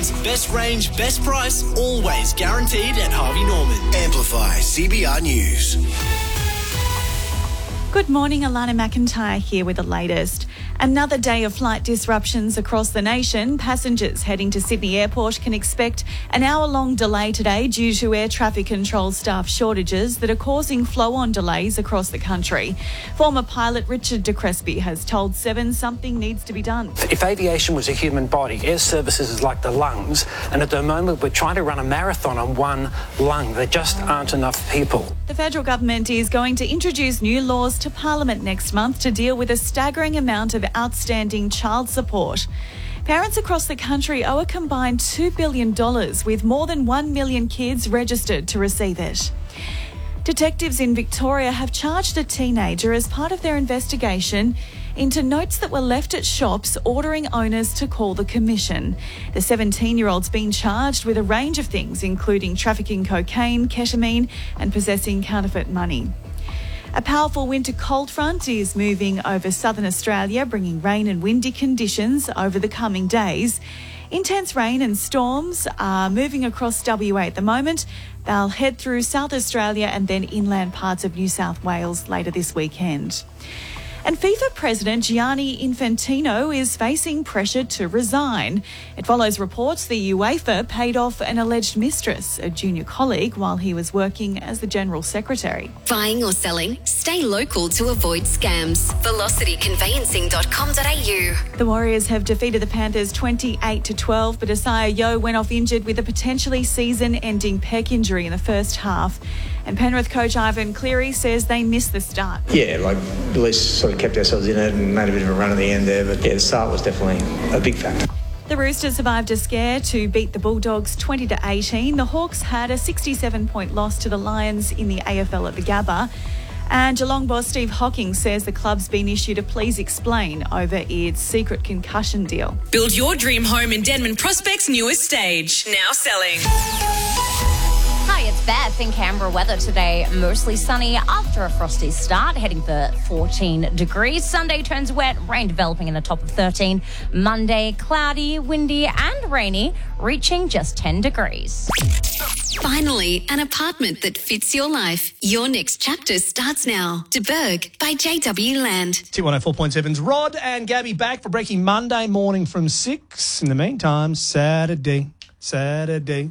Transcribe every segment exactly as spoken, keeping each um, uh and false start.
Queensland's best range, best price, always guaranteed at Harvey Norman. Amplify C B R News. Good morning, Alana McIntyre here with the latest. Another day of flight disruptions across the nation. Passengers heading to Sydney Airport can expect an hour-long delay today due to air traffic control staff shortages that are causing flow-on delays across the country. Former pilot Richard de Crespi has told Seven something needs to be done. If aviation was a human body, air services is like the lungs, and at the moment we're trying to run a marathon on one lung. There just aren't enough people. The federal government is going to introduce new laws to Parliament next month to deal with a staggering amount of outstanding child support. Parents across the country owe a combined two billion dollars, with more than one million kids registered to receive it. Detectives in Victoria have charged a teenager as part of their investigation into notes that were left at shops ordering owners to call the commission. The seventeen-year-old's been charged with a range of things, including trafficking cocaine, ketamine and possessing counterfeit money. A powerful winter cold front is moving over southern Australia, bringing rain and windy conditions over the coming days. Intense rain and storms are moving across W A at the moment. They'll head through South Australia and then inland parts of New South Wales later this weekend. And FIFA President Gianni Infantino is facing pressure to resign. It follows reports the UEFA paid off an alleged mistress, a junior colleague, while he was working as the General Secretary. Buying or selling? Stay local to avoid scams. velocity conveyancing dot com dot a u. The Warriors have defeated the Panthers twenty-eight to twelve, but Asaya Yeo went off injured with a potentially season-ending pec injury in the first half. And Penrith coach Ivan Cleary says they missed the start. Yeah, like at least sort of kept ourselves in it and made a bit of a run at the end there. But yeah, the start was definitely a big factor. The Roosters survived a scare to beat the Bulldogs twenty to eighteen. The Hawks had a sixty-seven point loss to the Lions in the A F L at the Gabba. And Geelong boss Steve Hocking says the club's been issued a please explain over its secret concussion deal. Build your dream home in Denman Prospect's newest stage. Now selling. Hi, it's Beth in Canberra. Weather today, mostly sunny after a frosty start, heading for fourteen degrees. Sunday turns wet, rain developing in the top of thirteen. Monday, cloudy, windy and rainy, reaching just ten degrees. Finally, an apartment that fits your life. Your next chapter starts now. De Berg by J W Land. T one oh four point seven's Rod and Gabby back for breaking Monday morning from six. In the meantime, Saturday, Saturday.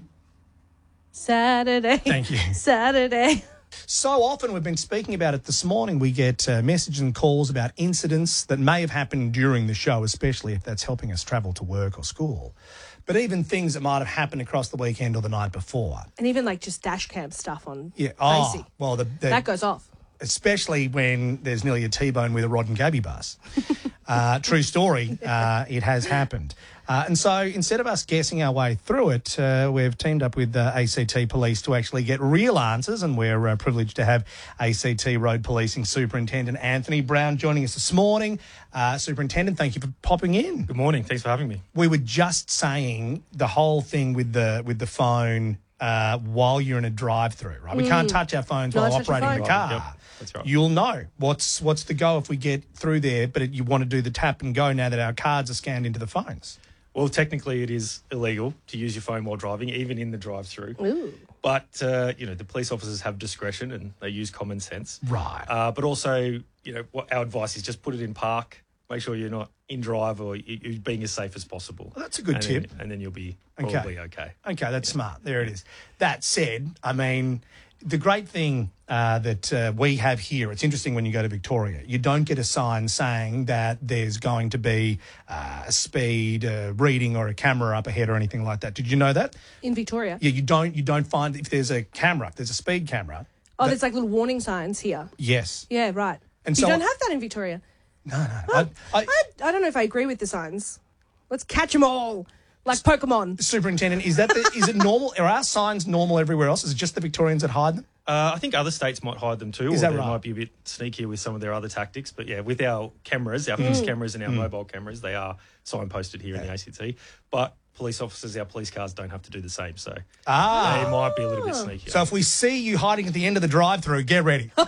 Saturday. Thank you. Saturday. So often we've been speaking about it this morning. We get uh, messages and calls about incidents that may have happened during the show, especially if that's helping us travel to work or school. But even things that might have happened across the weekend or the night before. And even like just dash cam stuff on Yeah. Oh, Tracy. well, the, the, that goes off. Especially when there's nearly a T-bone with a Rod and Gabby bus. uh, true story. Uh, it has happened. Uh, and so instead of us guessing our way through it, uh, we've teamed up with uh, A C T Police to actually get real answers, and we're uh, privileged to have A C T Road Policing Superintendent Anthony Brown joining us this morning. Uh, Superintendent, thank you for popping in. Good morning. Thanks for having me. We were just saying the whole thing with the with the phone uh, while you're in a drive-through, right? We mm. can't touch our phones no, while operating the car. Yep, that's right. You'll know what's what's the go if we get through there, but you want to do the tap and go now that our cards are scanned into the phones. Well, technically it is illegal to use your phone while driving, even in the drive-through. Ooh. But, uh, you know, the police officers have discretion and they use common sense. Right. Uh, but also, you know, what our advice is just put it in park. Make sure you're not in drive or you're being as safe as possible. Well, that's a good and tip. Then, and then you'll be probably okay. Okay, okay that's yeah. smart. There it is. That said, I mean, the great thing uh, that uh, we have here, it's interesting when you go to Victoria, you don't get a sign saying that there's going to be uh, a speed uh, reading or a camera up ahead or anything like that. Did you know that? In Victoria? Yeah, you don't, you don't find, if there's a camera, if there's a speed camera. Oh, that, there's like little warning signs here. Yes. Yeah, right. And you so don't have that in Victoria. No, no. Well, I, I, I, I don't know if I agree with the signs. Let's catch them all. Like Pokemon. Superintendent, is that the, is it normal? Are our signs normal everywhere else? Is it just the Victorians that hide them? Uh, I think other states might hide them too, is or that they right? might be a bit sneakier with some of their other tactics. But yeah, with our cameras, our fixed mm. cameras and our mm. mobile cameras, they are signposted here yeah. in the A C T. But police officers, our police cars don't have to do the same, so ah. they might be a little bit sneakier. So if we see you hiding at the end of the drive-through, get ready. No,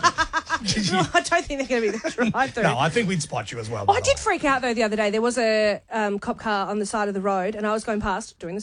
I don't think they're going to be the drive-through. No, I think we'd spot you as well. Oh, I did freak out, though, the other day. There was a um, cop car on the side of the road, and I was going past, doing this